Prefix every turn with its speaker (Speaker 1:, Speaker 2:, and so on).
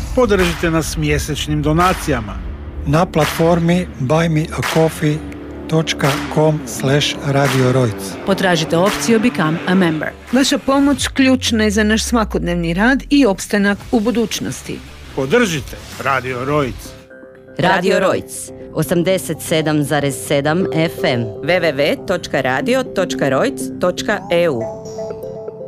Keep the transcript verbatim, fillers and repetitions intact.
Speaker 1: Podržite nas mjesečnim donacijama
Speaker 2: na platformi buy me a coffee dot com slash radio rojc.
Speaker 3: Potražite opciju Become a Member.
Speaker 4: Vaša pomoć ključna je za naš svakodnevni rad i opstanak u budućnosti.
Speaker 1: Podržite Radio Rojc.
Speaker 5: Radio Rojc, osamdeset sedam zarez sedam F M.
Speaker 6: w w w dot radio dot rojc dot e u